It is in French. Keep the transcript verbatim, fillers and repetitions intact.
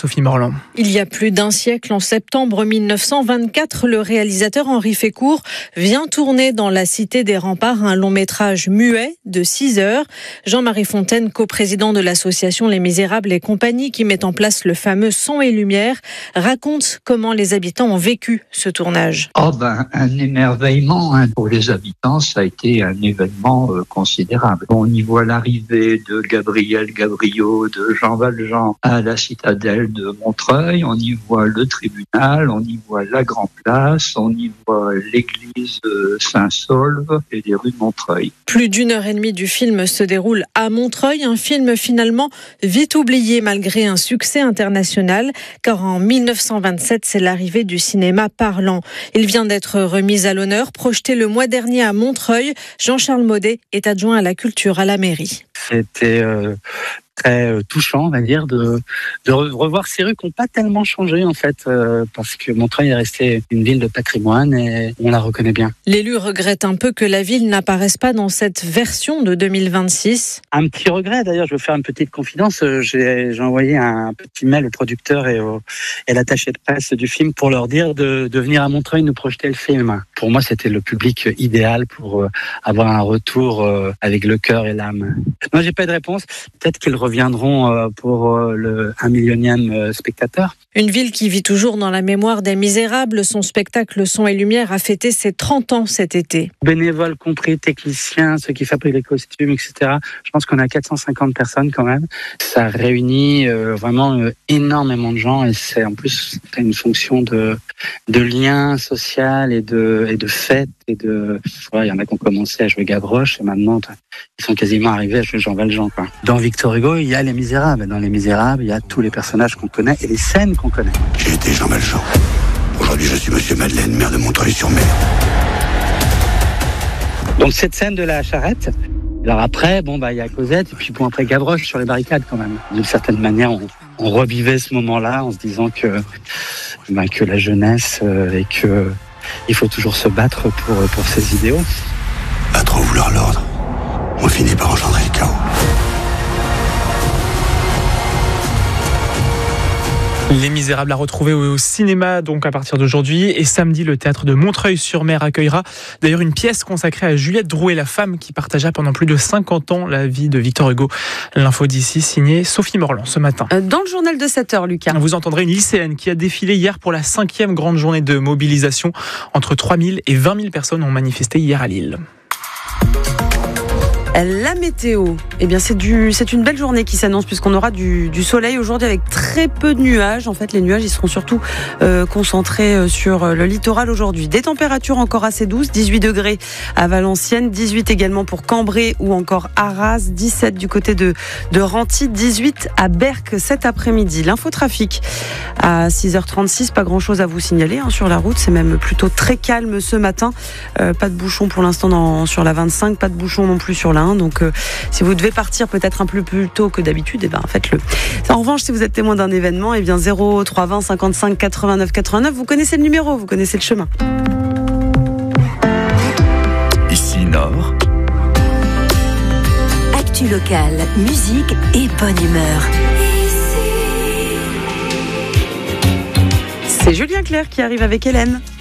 Sophie Morland. Il y a plus d'un siècle, en septembre mille neuf cent vingt-quatre, le réalisateur Henri Fécourt vient tourner dans la Cité des Remparts un long métrage muet de six heures. Jean-Marie Fontaine, coprésident de l'association Les Misérables et compagnie qui met en place le fameux son et lumière, raconte comment les habitants ont vécu ce tournage. Oh ben, un émerveillement hein. Pour les habitants, ça a été un événement euh, considérable. On y voit l'arrivée de Gabriel Gabriot, de Jean Valjean à la citadelle de Montreuil, on y voit le tribunal, on y voit la Grand Place, on y voit l'église Saint-Saulve et les rues de Montreuil. Plus d'une heure et demie du film se déroule à Montreuil, un film finalement vite oublié malgré un succès international, car en mille neuf cent vingt-sept, c'est l'arrivée du cinéma parlant. Il vient d'être remis à l'honneur, projeté le mois dernier à Montreuil. Jean-Charles Maudet est adjoint à la culture à la mairie. C'était euh, très touchant, on va dire, de, de revoir ces rues qui n'ont pas tellement changé, en fait, euh, parce que Montreuil est resté une ville de patrimoine et on la reconnaît bien. L'élu regrette un peu que la ville n'apparaisse pas dans cette version de deux mille vingt-six. Un petit regret, d'ailleurs, je veux faire une petite confidence. J'ai, j'ai envoyé un petit mail au producteur et, au, et l'attaché de presse du film pour leur dire de, de venir à Montreuil nous projeter le film. Pour moi, c'était le public idéal pour avoir un retour avec le cœur et l'âme. Moi, j'ai pas eu de réponse. Peut-être qu'ils reviendront pour le un millionième spectateur. Une ville qui vit toujours dans la mémoire des Misérables. Son spectacle Son et Lumière a fêté ses trente ans cet été. Bénévoles compris, techniciens, ceux qui fabriquent les costumes, et cetera. Je pense qu'on a quatre cent cinquante personnes quand même. Ça réunit euh, vraiment euh, énormément de gens et c'est en plus t'as une fonction de de lien social et de et de fête et de. Il y en a qui ont commencé à jouer Gavroche et maintenant ils sont quasiment arrivés à jouer Jean Valjean, quoi. Dans Victor Hugo, il y a Les Misérables. Dans Les Misérables, il y a tous les personnages qu'on connaît et les scènes qu'on connaît. J'ai été Jean Valjean. Aujourd'hui, je suis Monsieur Madeleine, maire de Montreuil-sur-Mer. Donc cette scène de la charrette. Alors après, bon bah il y a Cosette et puis bon après Gavroche sur les barricades quand même. D'une certaine manière, on, on revivait ce moment-là en se disant que bah, que la jeunesse euh, et que il faut toujours se battre pour pour ses idéaux. À trop vouloir l'ordre, on finit par engendrer le chaos. Les Misérables à retrouver au cinéma donc à partir d'aujourd'hui et samedi le théâtre de Montreuil-sur-Mer accueillera d'ailleurs une pièce consacrée à Juliette Drouet, la femme qui partagea pendant plus de cinquante ans la vie de Victor Hugo. L'info d'ici signée Sophie Morland ce matin. Dans le journal de sept heures, Lucas. Vous entendrez une lycéenne qui a défilé hier pour la cinquième grande journée de mobilisation. Entre trois mille et vingt mille personnes ont manifesté hier à Lille. La météo, eh bien c'est du, c'est une belle journée qui s'annonce puisqu'on aura du, du soleil aujourd'hui avec très peu de nuages. En fait, les nuages ils seront surtout euh, concentrés sur le littoral aujourd'hui. Des températures encore assez douces, dix-huit degrés à Valenciennes, dix-huit également pour Cambrai ou encore Arras, dix-sept du côté de, de Renty, dix-huit à Berck cet après-midi. L'infotrafic à six heures trente-six, pas grand-chose à vous signaler hein, sur la route, c'est même plutôt très calme ce matin. Euh, pas de bouchons pour l'instant dans, sur la vingt-cinq, pas de bouchons non plus sur la un. Donc euh, si vous devez partir peut-être un peu plus tôt que d'habitude, eh ben, faites-le. En revanche, si vous êtes témoin d'un événement, eh bien zéro trois vingt cinquante-cinq quatre-vingt-neuf quatre-vingt-neuf, vous connaissez le numéro, vous connaissez le chemin. Ici Nord. Actu locale, musique et bonne humeur. C'est Julien Clerc qui arrive avec Hélène.